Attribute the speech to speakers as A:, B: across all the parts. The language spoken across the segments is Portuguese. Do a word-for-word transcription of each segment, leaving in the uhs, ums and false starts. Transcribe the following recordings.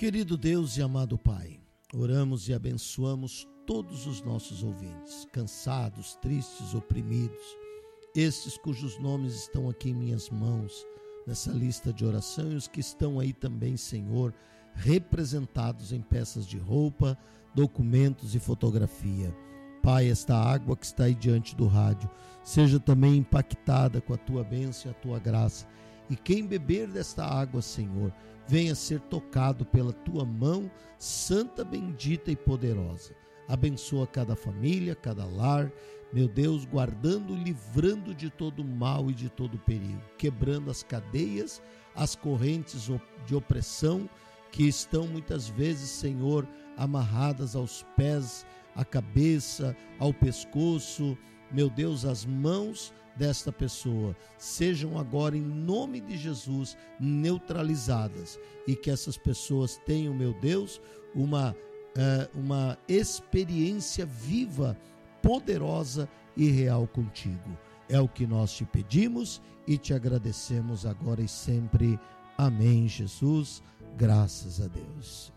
A: Querido Deus e amado Pai, oramos e abençoamos todos os nossos ouvintes, cansados, tristes, oprimidos, estes cujos nomes estão aqui em minhas mãos, nessa lista de oração, e os que estão aí também, Senhor, representados em peças de roupa, documentos e fotografia. Pai, esta água que está aí diante do rádio, seja também impactada com a Tua bênção e a Tua graça, e quem beber desta água, Senhor, venha ser tocado pela Tua mão santa, bendita e poderosa. Abençoa cada família, cada lar, meu Deus, guardando, livrando de todo mal e de todo perigo, quebrando as cadeias, as correntes de opressão que estão muitas vezes, Senhor, amarradas aos pés, à cabeça, ao pescoço, meu Deus, as mãos desta pessoa sejam agora, em nome de Jesus, neutralizadas, e que essas pessoas tenham, meu Deus, uma, uh, uma experiência viva, poderosa e real contigo. É o que nós te pedimos e te agradecemos agora e sempre. Amém, Jesus. Graças a Deus.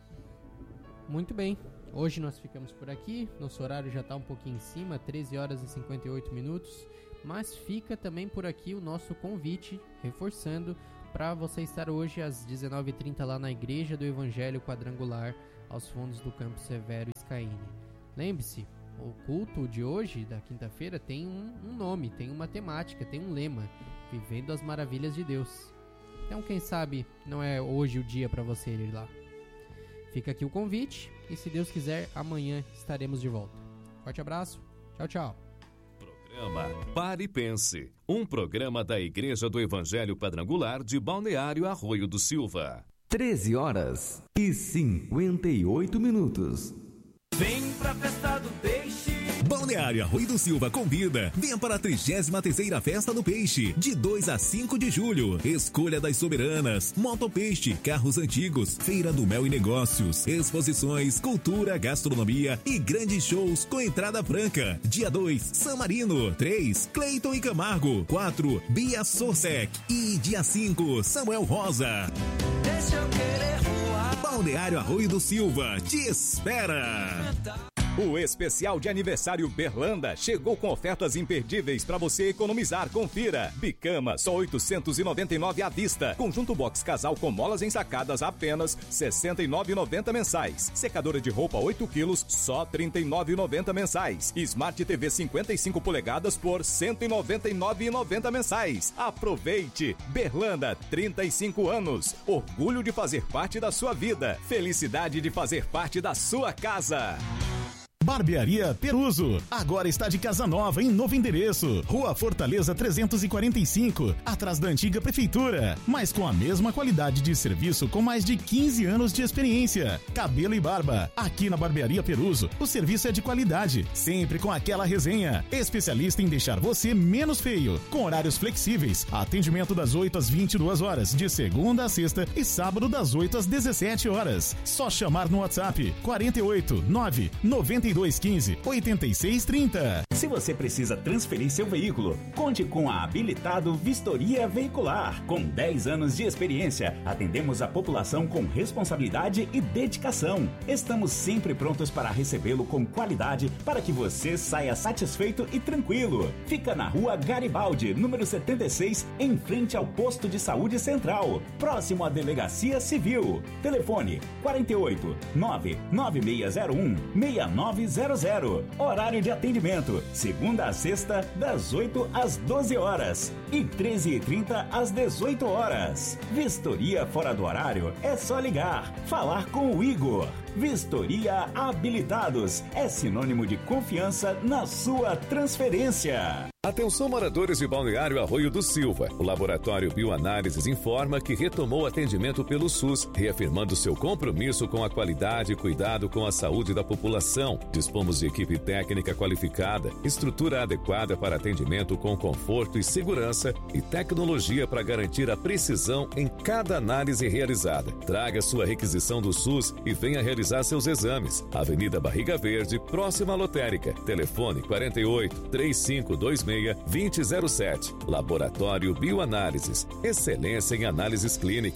B: Muito bem. Hoje nós ficamos por aqui. Nosso horário já está um pouquinho em cima, treze horas e cinquenta e oito minutos. Mas fica também por aqui o nosso convite, reforçando, para você estar hoje às dezenove e trinta lá na Igreja do Evangelho Quadrangular, aos fundos do Campo Severo Scaini. Lembre-se, o culto de hoje, da quinta-feira, tem um, um nome, tem uma temática, tem um lema: Vivendo as Maravilhas de Deus. Então, quem sabe, não é hoje o dia para você ir lá. Fica aqui o convite e, se Deus quiser, amanhã estaremos de volta. Forte abraço, tchau, tchau.
C: Programa Pare e Pense, um programa da Igreja do Evangelho Quadrangular de Balneário Arroio do Silva.
D: treze horas e cinquenta e oito minutos.
E: Vem pra festa do peixe.
F: Balneário Arroio do Silva convida. Venha para a trigésima terceira Festa do Peixe, de dois a cinco de julho. Escolha das soberanas, motopeixe, carros antigos, feira do mel e negócios, exposições, cultura, gastronomia e grandes shows com entrada franca. Dia dois, San Marino. três, Cleiton e Camargo. quatro, Bia Sorsec. E dia cinco, Samuel Rosa.
E: Deixa eu querer voar.
F: Balneário Arroio do Silva te espera.
G: O especial de aniversário Berlanda chegou com ofertas imperdíveis para você economizar. Confira. Bicama, só oitocentos e noventa e nove reais à vista. Conjunto box casal com molas ensacadas, apenas sessenta e nove reais e noventa centavos mensais. Secadora de roupa oito quilos, só trinta e nove reais e noventa centavos mensais. Smart T V cinquenta e cinco polegadas por cento e noventa e nove reais e noventa centavos mensais. Aproveite. Berlanda, trinta e cinco anos. Orgulho de fazer parte da sua vida. Felicidade de fazer parte da sua casa.
H: Barbearia Peruso, agora está de casa nova em novo endereço, Rua Fortaleza trezentos e quarenta e cinco, atrás da antiga prefeitura, mas com a mesma qualidade de serviço com mais de quinze anos de experiência. Cabelo e barba, aqui na Barbearia Peruso, o serviço é de qualidade, sempre com aquela resenha, especialista em deixar você menos feio, com horários flexíveis, atendimento das oito às vinte e duas horas, de segunda a sexta e sábado das oito às dezessete horas. Só chamar no WhatsApp quarenta e oito, nove, noventa e dois, quinze, oitenta e seis, trinta.
I: Se você precisa transferir seu veículo, conte com a Habilitado Vistoria Veicular. Com dez anos de experiência, atendemos a população com responsabilidade e dedicação. Estamos sempre prontos para recebê-lo com qualidade para que você saia satisfeito e tranquilo. Fica na Rua Garibaldi, número setenta e seis, em frente ao Posto de Saúde Central, próximo à Delegacia Civil. Telefone quarenta e oito, nove nove seis zero um, seis nove zero zero. Horário de atendimento, segunda a sexta, das oito às doze horas e treze e trinta às dezoito horas. Vistoria fora do horário é só ligar, falar com o Igor. Vistoria Habilitados é sinônimo de confiança na sua transferência.
C: Atenção, moradores de Balneário Arroio do Silva. O Laboratório Bioanálises informa que retomou atendimento pelo SUS, reafirmando seu compromisso com a qualidade e cuidado com a saúde da população. Dispomos de equipe técnica qualificada, estrutura adequada para atendimento com conforto e segurança e tecnologia para garantir a precisão em cada análise realizada. Traga sua requisição do SUS e venha realizar seus exames. Avenida Barriga Verde, próxima à lotérica. Telefone quarenta e oito, três cinco dois seis, dois zero zero sete. Laboratório Bioanálises. Excelência em análises clínicas.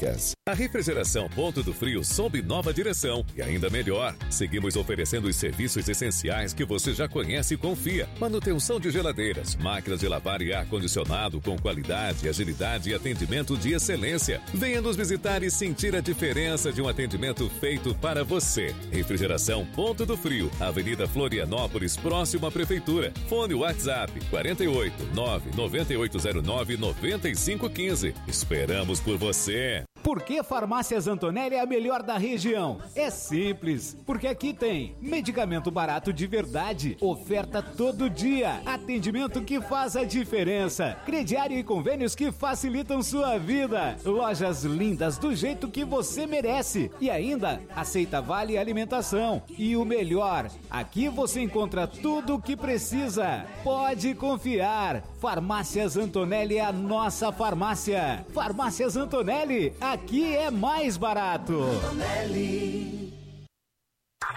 C: A Refrigeração Ponto do Frio sob nova direção e ainda melhor. Seguimos oferecendo os serviços essenciais que você já conhece e confia. Manutenção de geladeiras, máquinas de lavar e ar-condicionado com qualidade, agilidade e atendimento de excelência. Venha nos visitar e sentir a diferença de um atendimento feito para você. Refrigeração Ponto do Frio, Avenida Florianópolis, próximo à Prefeitura. Fone WhatsApp quarenta e oito, nove nove oito zero nove, nove cinco um cinco. Esperamos por você.
J: Por que Farmácias Antonelli é a melhor da região? É simples, porque aqui tem medicamento barato de verdade, oferta todo dia, atendimento que faz a diferença, crediário e convênios que facilitam sua vida, lojas lindas do jeito que você merece e ainda aceita vale alimentação. E o melhor, aqui você encontra tudo o que precisa. Pode confiar, Farmácias Antonelli é a nossa farmácia. Farmácias Antonelli, aqui é mais barato.
E: Antonelli.